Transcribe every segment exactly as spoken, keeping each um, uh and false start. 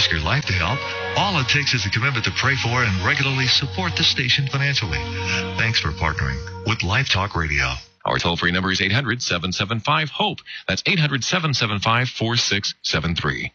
risk your life to help. All it takes is a commitment to pray for and regularly support the station financially. Thanks for partnering with Life Talk Radio. Our toll-free number is eight hundred, seven seven five, HOPE. That's eight hundred, seven seven five, four six seven three.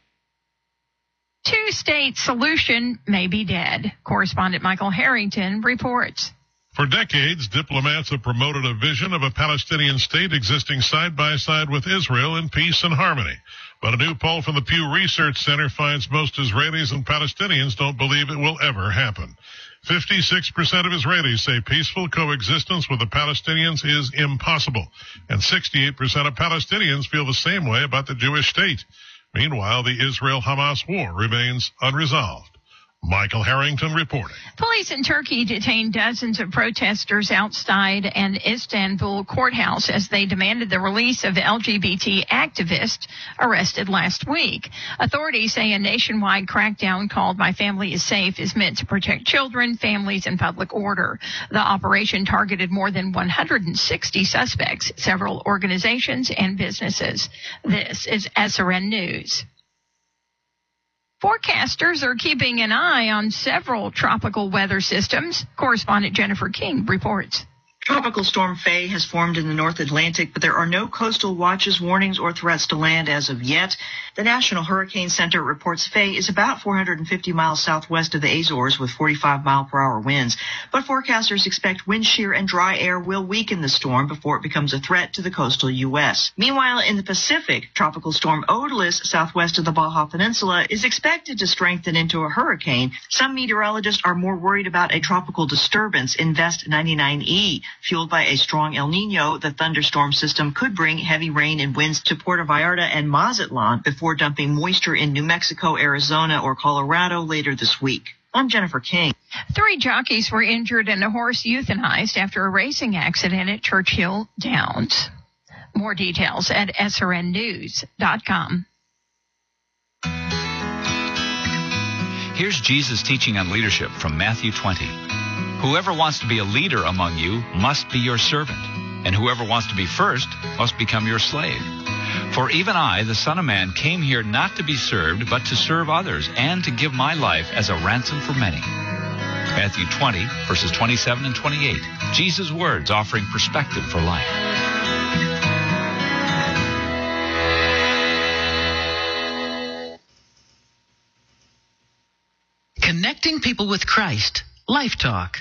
Two-state solution may be dead. Correspondent Michael Harrington reports. For decades, diplomats have promoted a vision of a Palestinian state existing side by side with Israel in peace and harmony. But a new poll from the Pew Research Center finds most Israelis and Palestinians don't believe it will ever happen. fifty-six percent of Israelis say peaceful coexistence with the Palestinians is impossible, and sixty-eight percent of Palestinians feel the same way about the Jewish state. Meanwhile, the Israel-Hamas war remains unresolved. Michael Harrington reporting. Police in Turkey detained dozens of protesters outside an Istanbul courthouse as they demanded the release of L G B T activists arrested last week. Authorities say a nationwide crackdown called My Family is Safe is meant to protect children, families, and public order. The operation targeted more than one hundred sixty suspects, several organizations, and businesses. This is S R N News. Forecasters are keeping an eye on several tropical weather systems. Correspondent Jennifer King reports. Tropical Storm Faye has formed in the North Atlantic, but there are no coastal watches, warnings, or threats to land as of yet. The National Hurricane Center reports Faye is about four hundred fifty miles southwest of the Azores with forty-five mile per hour winds. But forecasters expect wind shear and dry air will weaken the storm before it becomes a threat to the coastal U S. Meanwhile, in the Pacific, Tropical Storm Odalys, southwest of the Baja Peninsula, is expected to strengthen into a hurricane. Some meteorologists are more worried about a tropical disturbance, Invest ninety-nine E. Fueled by a strong El Nino, the thunderstorm system could bring heavy rain and winds to Puerto Vallarta and Mazatlan before dumping moisture in New Mexico, Arizona, or Colorado later this week. I'm Jennifer King. Three jockeys were injured and a horse euthanized after a racing accident at Churchill Downs. More details at S R N news dot com. Here's Jesus' teaching on leadership from Matthew twenty. Whoever wants to be a leader among you must be your servant, and whoever wants to be first must become your slave. For even I, the Son of Man, came here not to be served, but to serve others, and to give my life as a ransom for many. Matthew twenty, verses twenty-seven and twenty-eight. Jesus' words offering perspective for life. Connecting people with Christ. Life Talk.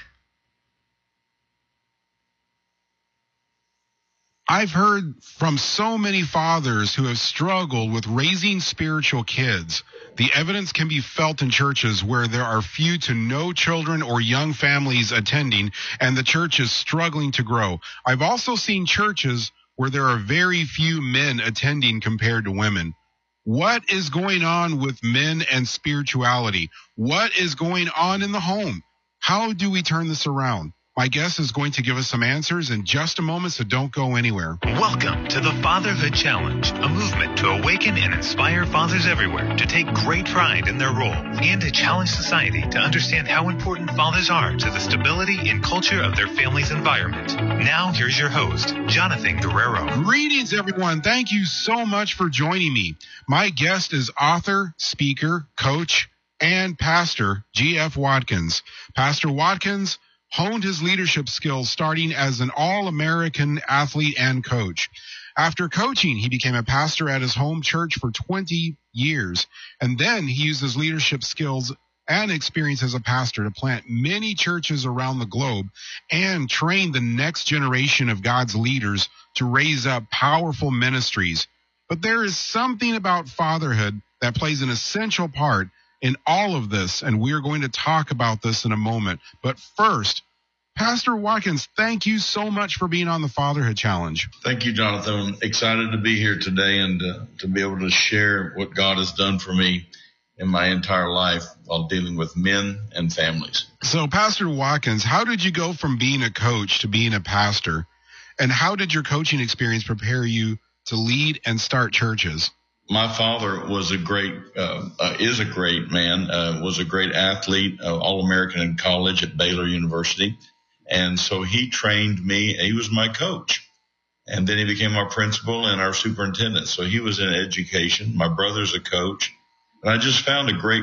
I've heard from so many fathers who have struggled with raising spiritual kids. The evidence can be felt in churches where there are few to no children or young families attending, and the church is struggling to grow. I've also seen churches where there are very few men attending compared to women. What is going on with men and spirituality? What is going on in the home? How do we turn this around? My guest is going to give us some answers in just a moment, so don't go anywhere. Welcome to the Fatherhood Challenge, a movement to awaken and inspire fathers everywhere to take great pride in their role and to challenge society to understand how important fathers are to the stability and culture of their family's environment. Now, here's your host, Jonathan Guerrero. Greetings, everyone. Thank you so much for joining me. My guest is author, speaker, coach, and pastor G F Watkins. Pastor Watkins honed his leadership skills starting as an all-American athlete and coach. After coaching, he became a pastor at his home church for twenty years, and then he used his leadership skills and experience as a pastor to plant many churches around the globe and train the next generation of God's leaders to raise up powerful ministries. But there is something about fatherhood that plays an essential part in all of this, and we're going to talk about this in a moment. But first, Pastor Watkins, thank you so much for being on the Fatherhood Challenge. Thank you, Jonathan. I'm excited to be here today and uh, to be able to share what God has done for me in my entire life while dealing with men and families. So, Pastor Watkins, how did you go from being a coach to being a pastor? And how did your coaching experience prepare you to lead and start churches? My father was a great, uh, uh, is a great man, uh, was a great athlete, uh, All-American in college at Baylor University. And so he trained me. He was my coach. And then he became our principal and our superintendent. So he was in education. My brother's a coach. And I just found a great